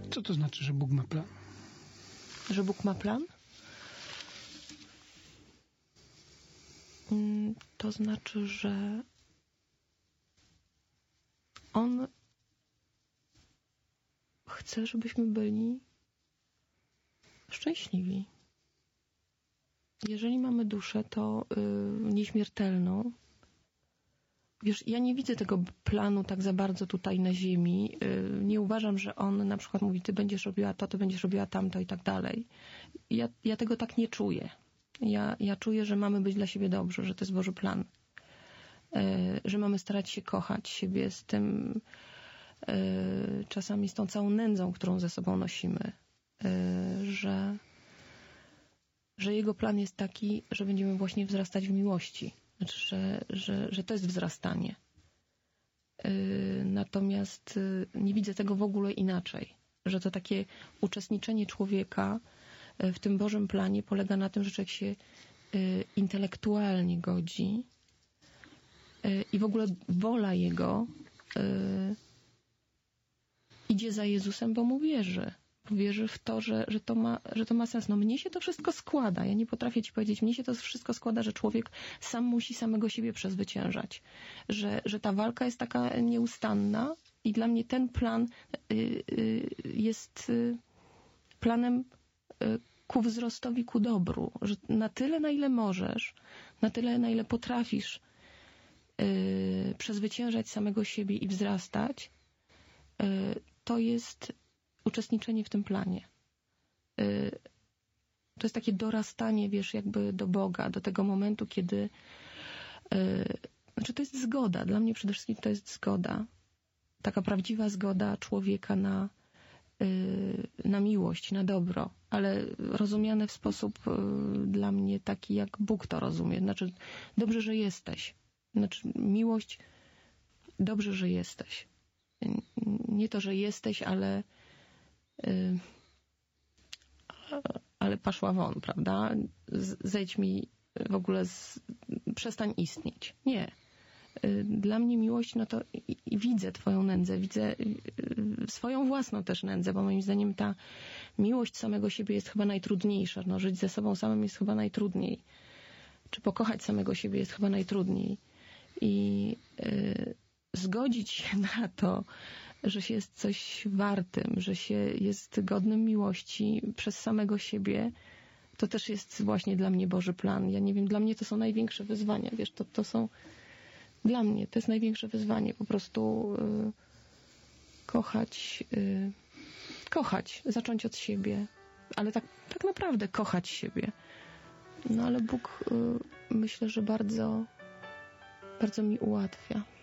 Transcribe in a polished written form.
Co to znaczy, że Bóg ma plan? Że Bóg ma plan? To znaczy, że On chce, żebyśmy byli szczęśliwi. Jeżeli mamy duszę, to nieśmiertelną. Wiesz, ja nie widzę tego planu tak za bardzo tutaj na ziemi. Nie uważam, że on na przykład mówi, ty będziesz robiła to, ty będziesz robiła tamto i tak dalej. Ja tego tak nie czuję. Ja czuję, że mamy być dla siebie dobrzy, że to jest Boży plan. Że mamy starać się kochać siebie z tym, czasami z tą całą nędzą, którą ze sobą nosimy. Że Jego plan jest taki, że będziemy właśnie wzrastać w miłości. Znaczy, że to jest wzrastanie. Natomiast nie widzę tego w ogóle inaczej. Że to takie uczestniczenie człowieka w tym Bożym planie polega na tym, że człowiek się intelektualnie godzi i w ogóle wola Jego idzie za Jezusem, bo Mu wierzy. Wierzy w to, że to ma sens. No mnie się to wszystko składa. Ja nie potrafię ci powiedzieć, mnie się to wszystko składa, że człowiek sam musi samego siebie przezwyciężać. Że ta walka jest taka nieustanna i dla mnie ten plan jest planem ku wzrostowi, ku dobru. Że na tyle, na ile możesz, na tyle, na ile potrafisz przezwyciężać samego siebie i wzrastać, to jest uczestniczenie w tym planie. To jest takie dorastanie, wiesz, jakby do Boga, do tego momentu, kiedy znaczy to jest zgoda. Dla mnie przede wszystkim to jest zgoda. Taka prawdziwa zgoda człowieka na miłość, na dobro, ale rozumiane w sposób dla mnie taki, jak Bóg to rozumie. Znaczy, dobrze, że jesteś. Znaczy, miłość, dobrze, że jesteś. Nie to, że jesteś, ale paszła won, prawda? Zejdź mi w ogóle, przestań istnieć. Nie. Dla mnie miłość, no to widzę twoją nędzę, widzę swoją własną też nędzę, bo moim zdaniem ta miłość samego siebie jest chyba najtrudniejsza. No, żyć ze sobą samym jest chyba najtrudniej. Czy pokochać samego siebie jest chyba najtrudniej. I zgodzić się na to, że się jest coś wartym, że się jest godnym miłości przez samego siebie, to też jest właśnie dla mnie Boży plan. Ja nie wiem, dla mnie to są największe wyzwania. Wiesz, to są dla mnie, to jest największe wyzwanie. Po prostu kochać, zacząć od siebie. Ale tak naprawdę kochać siebie. No ale Bóg myślę, że bardzo, bardzo mi ułatwia.